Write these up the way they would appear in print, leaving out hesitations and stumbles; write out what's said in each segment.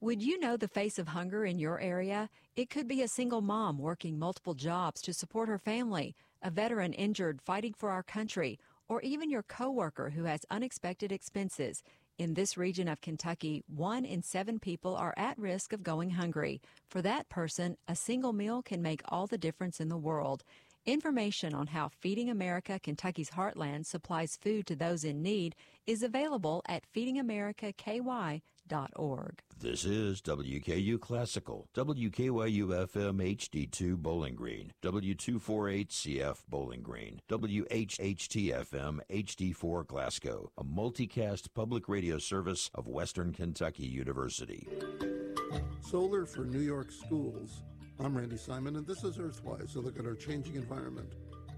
Would you know the face of hunger in your area? It could be a single mom working multiple jobs to support her family, a veteran injured fighting for our country, or even your coworker who has unexpected expenses. In this region of Kentucky, 1 in 7 people are at risk of going hungry. For that person, a single meal can make all the difference in the world. Information on how Feeding America Kentucky's Heartland supplies food to those in need is available at feedingamericaky.org. This is WKU Classical, WKYU-FM HD2 Bowling Green, W248CF Bowling Green, WHHT-FM HD4 Glasgow, a multicast public radio service of Western Kentucky University. Solar for New York Schools. I'm Randy Simon, and this is Earthwise, a look at our changing environment.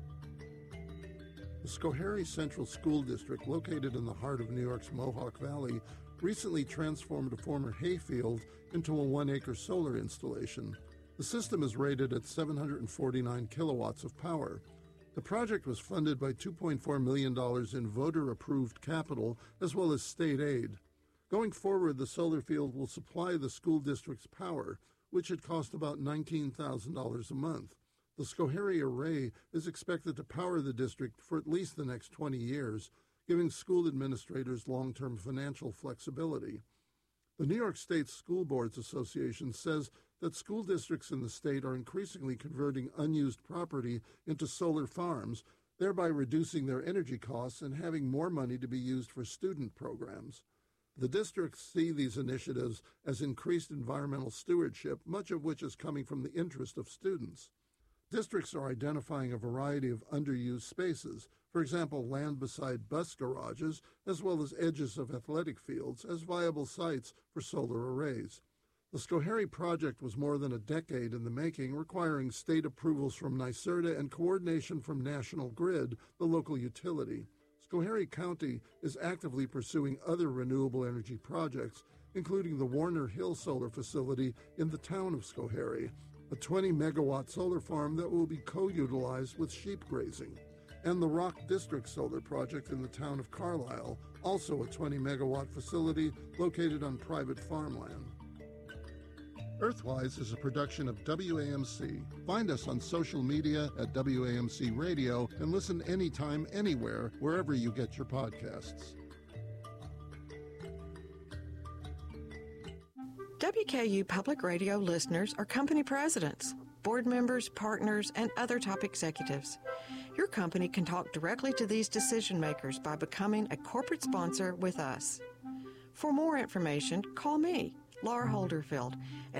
The Schoharie Central School District, located in the heart of New York's Mohawk Valley, recently transformed a former hayfield into a 1-acre solar installation. The system is rated at 749 kilowatts of power. The project was funded by $2.4 million in voter-approved capital, as well as state aid. Going forward, the solar field will supply the school district's power, which had cost about $19,000 a month. The Schoharie Array is expected to power the district for at least the next 20 years, giving school administrators long-term financial flexibility. The New York State School Boards Association says that school districts in the state are increasingly converting unused property into solar farms, thereby reducing their energy costs and having more money to be used for student programs. The districts see these initiatives as increased environmental stewardship, much of which is coming from the interest of students. Districts are identifying a variety of underused spaces, for example, land beside bus garages, as well as edges of athletic fields, as viable sites for solar arrays. The Schoharie project was more than a decade in the making, requiring state approvals from NYSERDA and coordination from National Grid, the local utility. Schoharie County is actively pursuing other renewable energy projects, including the Warner Hill Solar Facility in the town of Schoharie, a 20-megawatt solar farm that will be co-utilized with sheep grazing, and the Rock District Solar Project in the town of Carlisle, also a 20-megawatt facility located on private farmland. Earthwise is a production of WAMC. Find us on social media at WAMC Radio and listen anytime, anywhere, wherever you get your podcasts. WKU Public Radio listeners are company presidents, board members, partners, and other top executives. Your company can talk directly to these decision makers by becoming a corporate sponsor with us. For more information, call me, Laura Holderfield, at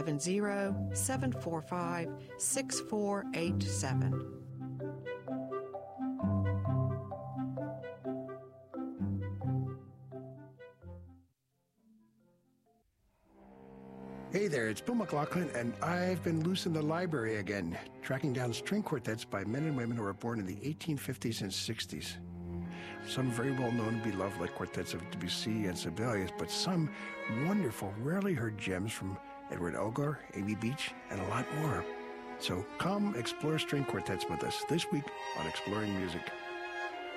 270-745-6487. Hey there, it's Bill McLaughlin, and I've been loose in the library again, tracking down string quartets by men and women who were born in the 1850s and 60s. Some very well known, beloved, like quartets of Debussy and Sibelius, but some wonderful, rarely heard gems from Edward Elgar, A.B. Beach, and a lot more. So come explore string quartets with us this week on Exploring Music.